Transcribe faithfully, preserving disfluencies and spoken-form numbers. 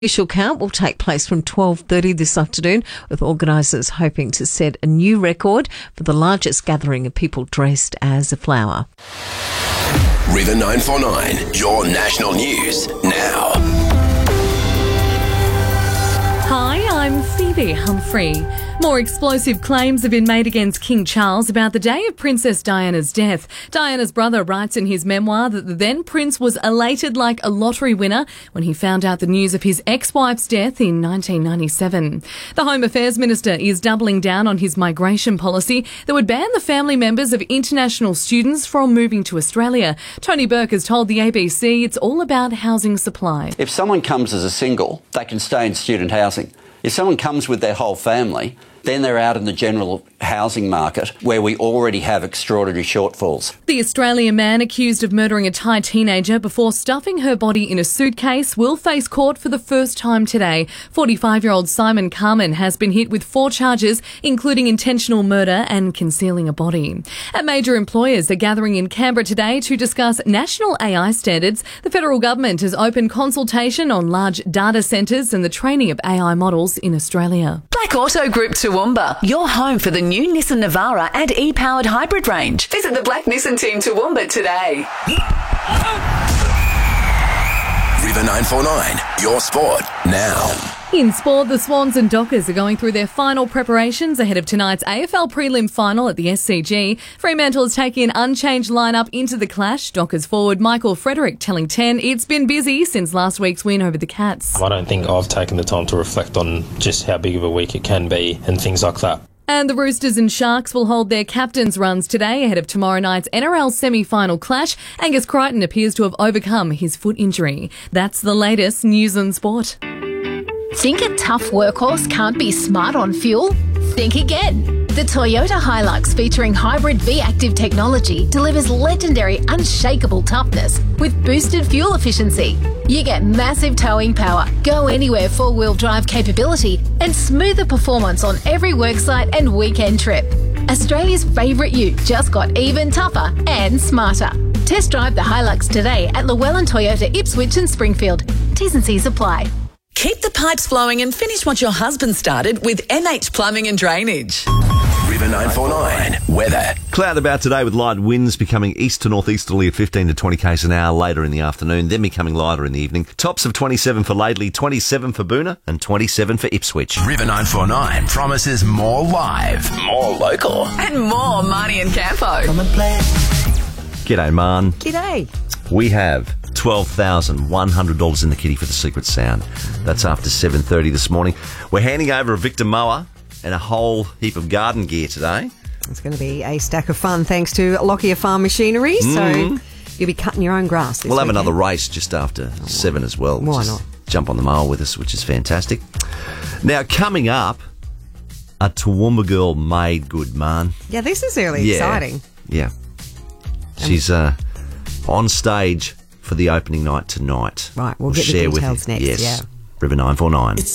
Initial count will take place from twelve thirty this afternoon, with organisers hoping to set a new record for the largest gathering of people dressed as a flower. River nine four nine, your national news now. Hi, I'm Phoebe Humphrey. More explosive claims have been made against King Charles about the day of Princess Diana's death. Diana's brother writes in his memoir that the then prince was elated like a lottery winner when he found out the news of his ex-wife's death in nineteen ninety-seven. The Home Affairs Minister is doubling down on his migration policy that would ban the family members of international students from moving to Australia. Tony Burke has told the A B C it's all about housing supply. If someone comes as a single, they can stay in student housing. If someone comes with their whole family, then they're out in the general housing market where we already have extraordinary shortfalls. The Australian man accused of murdering a Thai teenager before stuffing her body in a suitcase will face court for the first time today. forty-five-year-old Simon Carman has been hit with four charges, including intentional murder and concealing a body. And major employers are gathering in Canberra today to discuss national A I standards. The federal government has opened consultation on large data centres and the training of A I models in Australia. Black Auto Group Toowoomba, your home for the new Nissan Navara and e-powered hybrid range. Visit the Black Nissan team Toowoomba today. River nine four nine, your sport now. In sport, the Swans and Dockers are going through their final preparations ahead of tonight's A F L prelim final at the S C G. Fremantle is taking an unchanged lineup into the clash. Dockers forward Michael Frederick telling ten it's been busy since last week's win over the Cats. I don't think I've taken the time to reflect on just how big of a week it can be and things like that. And the Roosters and Sharks will hold their captain's runs today ahead of tomorrow night's N R L semi-final clash. Angus Crichton appears to have overcome his foot injury. That's the latest news and sport. Think a tough workhorse can't be smart on fuel? Think again. The Toyota Hilux, featuring hybrid V-Active technology, delivers legendary unshakable toughness with boosted fuel efficiency. You get massive towing power, go anywhere four-wheel drive capability, and smoother performance on every worksite and weekend trip. Australia's favourite ute just got even tougher and smarter. Test drive the Hilux today at Llewellyn Toyota, Ipswich and Springfield. T's and C's apply. Keep the pipes flowing and finish what your husband started with M H Plumbing and Drainage. River nine four nine, weather. Cloud about today with light winds becoming east to northeasterly at fifteen to twenty k's an hour later in the afternoon, then becoming lighter in the evening. Tops of twenty-seven for Laidley, twenty-seven for Boonah and twenty-seven for Ipswich. River nine four nine promises more live, more local. And more Marnie and Campo. Come and play. G'day, Man. G'day. We have twelve thousand one hundred dollars in the kitty for the secret sound. That's after seven thirty this morning. We're handing over a Victor mower and a whole heap of garden gear today. It's going to be a stack of fun thanks to Lockyer Farm Machinery. Mm. So you'll be cutting your own grass this We'll have weekend. another race just after oh, seven as well. Why just not? Jump on the mower with us, which is fantastic. Now, coming up, a Toowoomba girl made good, man. Yeah, this is really yeah. exciting. Yeah. She's uh, on stage for the opening night tonight. Right, we'll, we'll get the share details with you. next. Yes. Yeah. River nine four nine.